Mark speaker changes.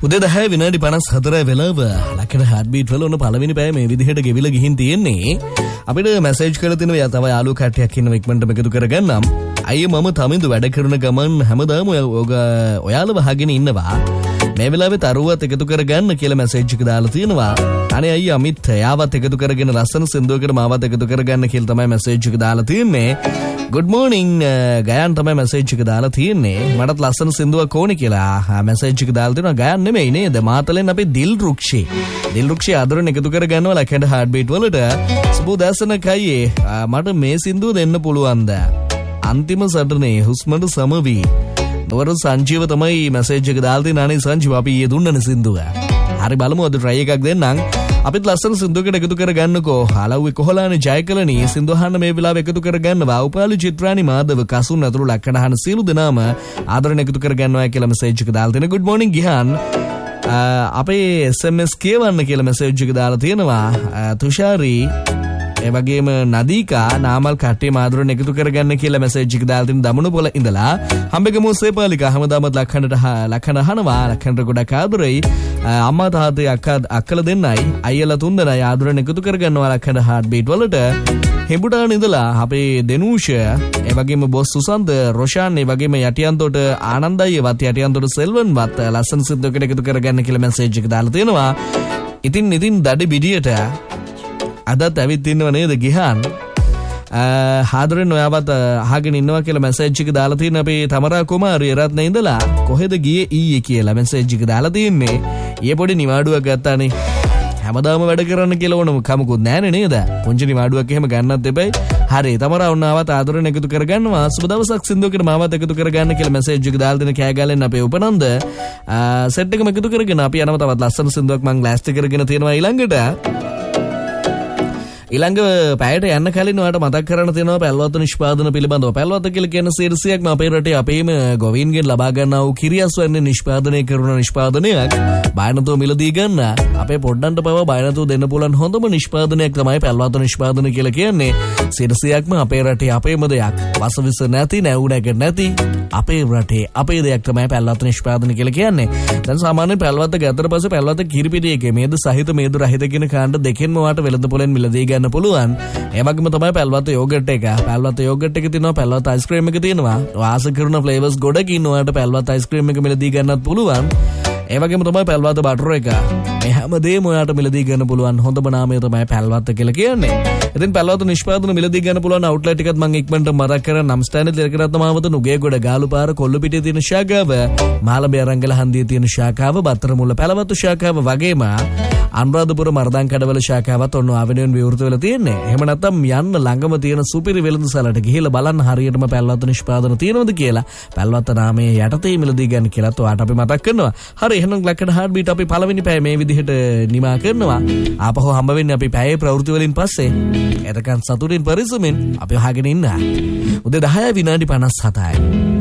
Speaker 1: උදේ 10 විනාඩි 54 වෙලාව ලකඩ හાર્ට් බීට් වල උන පළවෙනි පැය මේ විදිහට ගෙවිලා ගිහින් තියෙන්නේ. අපිට මැසේජ් කරලා තිනවා තව යාළුවෝ කට්ටියක් ඉන්නවා ඉක්මනට එකතු කරගන්නම්. අයියේ මම තමින්දු වැඩ කරන ගමන් හැමදාම ඔයාලව අහගෙන ඉන්නවා. මේ වෙලාවේ තරුවත් එකතු කරගන්න කියලා මැසේජ් එක දාලා තියෙනවා. අනේ අයියේ අමිත් යාවත් එකතු කරගෙන ලස්සන සින්දුවකට මාවත් එකතු කරගන්න කියලා තමයි මැසේජ් එක දාලා තියෙන්නේ. good morning ගයන් තමයි මැසේජ් එක දාලා තියෙන්නේ. මටත් ලස්සන සින්දුවක් ඕනේ කියලා මැසේජ් එක දාලා තියෙනවා. ගයන් නෙමෙයි නේද? මාතලෙන් අපි දිල්රුක්ෂි ආදරෙන් එකතු කරගන්නවා ලකඩ හાર્ට් බීට් වලට. සුබෝදෑසන කයියේ මට මේ සින්දුව දෙන්න පුළුවන්ද? අන්තිම සටනේ හුස්මට සමවි. නවර සංජීව තමයි මැසේජ් එක දාලා තියෙන. අනේ සංජීව අපි ඊයේ දුන්නනේ සින්දුව. හරි බලමු අද try එකක් දෙන්නම්. අපිත් ලස්සන සින්දුවකට එකතු කරගන්නකෝ. හලව්වේ කොහොලානේ ජයකලනී සින්දු අහන්න මේ වෙලාව එකතු කරගන්නවා. උපාලි චිත්‍රානි මාධව කසුන් අතුරු ලක්කන අහන සියලු දෙනාම ආදරෙන් එකතු කරගන්නවා කියලා මැසේජ් එක දාලා තියෙන. good morning Gihan. අපේ SMS කියවන්න කියලා මැසේජ් එක දාලා තියෙනවා. තුෂාරි ඒ වගේම නදීකා නාමල් කට්ටිය මාදුරන් එකතු කරගන්න කියලා මැසේජ් එක දාලා තියෙන දමන පොළ ඉඳලා හම්බෙගමු සේපාලිකා හැමදාමත් ලක්ෂණ අහනවා. ලක්ෂණට ගොඩක් ආදරෙයි. අම්මා තාත්තේ අක්කලා දෙන්නයි අයියලා තුන්දෙනා ආදරෙන් එකතු කරගන්නවා ලක්ෂණ හાર્ට් බීට් වලට. හෙඹුටාන ඉඳලා අපේ දෙනූෂ ඒ වගේම බොස් සුසන්ද රොෂාන් ඒ වගේම යටියන්තොට ආනන්දයිවත් යටියන්තොට සෙල්වන්වත් ලස්සන සිද්දකට එකතු කරගන්න කියලා මැසේජ් එක දාලා තියෙනවා. ඉතින් දඩි බිඩියට අදත් ඇවිත් ඉන්නව නේද ගිහන්? හාදරෙන් ඔයාවත් අහගෙන ඉන්නවා කියලා මැසේජ් එක දාලා තියෙන අපේ තමරා කුමාරිය රත්න ඉඳලා කොහෙද ගියේ ඊයේ කියලා මැසේජ් එක දාලා තින්නේ. ඊයේ පොඩි නිවාඩුවක් ගත්තානේ. හැමදාම වැඩ කරන්න කියලා ඕනම කමකුත් නැහැනේ නේද? පුංචි නිවාඩුවක් එහෙම ගන්නත් එපයි. හරි තමරා වුණාවත් ආදරෙන් එකතු කරගන්නවා. සුබ දවසක් සින්දුවකට මාවත් එකතු කරගන්න කියලා මැසේජ් එක දාලා දෙන කෑගාලෙන් අපේ උපනන්ද සෙට් එකම එකතු කරගෙන අපි යනවා. තවත් ලස්සන සින්දුවක් මම ලෑස්ති කරගෙන තියෙනවා ඊළඟට. ඊළඟ පැයට යන්න කලින් ඔයාලට මතක් කරන්න තියෙනවා පැල්වත්ත නිෂ්පාදන පිළිබඳව. පැල්වත්ත කියලා කියන සිරසියක්ම අපේ රටේ අපේම ගොවීන්ගෙන් ලබා ගන්නා වූ කිරියස් වෙන්නේ නිෂ්පාදනය කරන නිෂ්පාදනයක්. බයනතෝ මිලදී ගන්න අපේ පොඩ්ඩන්ට පව බයනතෝ දෙන්න පුළුවන් හොඳම නිෂ්පාදනයක් තමයි පැල්වත්ත නිෂ්පාදන කියලා කියන්නේ. සිරසියක්ම අපේ රටේ අපේම දෙයක්. වසවිස නැති නැවුණක නැති අපේ රටේ අපේ දෙයක් තමයි පැල්වත්ත නිෂ්පාදන කියලා කියන්නේ. දැන් සාමාන්‍යයෙන් පැල්වත්ත ගත්තට පස්සේ පැල්වත්ත කිරිපිටියකේ මේද සහිත මේද රහිත කියන කාණ්ඩ දෙකෙන්ම වාට වෙළඳ පොලෙන් මිලදී ගන්න පුළුවන්. ඒ වගේම තමයි පැල්වත්ත යෝගට් එක. පැල්වත්ත යෝගට් එක තියෙනවා. පැල්වත්ත අයිස්ක්‍රීම් එක තියෙනවා. වාස කරන ෆ්ලේවර්ස් ගොඩක් ඉන්නවාට පැල්වත්ත අයිස්ක්‍රීම් එක මිලදී ගන්නත් පුළුවන්. ඒ වගේම තමයි පැල්වත්ත බටර් එක. මේ හැමදේම ඔයාලට මිලදී ගන්න පුළුවන් හොඳම නාමය තමයි පැල්වත්ත කියලා කියන්නේ. ඉතින් පැල්වත්ත නිෂ්පාදන මිලදී ගන්න පුළුවන් අවුට්ලට් එකත් මම ඉක්මනට මතක් කරන් නම් ස්ටෑන්ඩ් තිලකරත්න මාවත නුගේගොඩ ගාලුපාර කොල්ලපිටියේ තියෙන ශාඛාව, මාළඹේ අරංගල හන්දියේ තියෙන ශාඛාව, බත්තරමුල්ල පැලවත්තු ශාඛාව වගේම අනුරාධපුර මර්දන් කඩවල ශාඛාවත් ඔන්න ආවෙනුවෙන් විවෘත වෙලා තියෙන්නේ. එහෙම නැත්නම් යන්න ළඟම තියෙන සුපිරි වෙළඳසැලට ගිහිල්ලා බලන්න හරියටම පැල්වත්ත නිෂ්පාදන තියෙනවද කියලා. පැල්වත්ත නාමයේ යටතේ මිලදී ගන්න කියලාත් ඔයාට අපි මතක් කරනවා. හරි එහෙනම් ලක්කඩ හાર્ට් බීට් අපි පළවෙනි පැය මේ විදිහට නිමා කරනවා. ආපහු හම්බ වෙන්නේ අපි පැයේ ප්‍රවෘත්ති වලින් පස්සේ. එතකන් සතුටින් පරිස්සමෙන් අපි අහගෙන ඉන්න. උදේ 10 විනාඩි 57යි.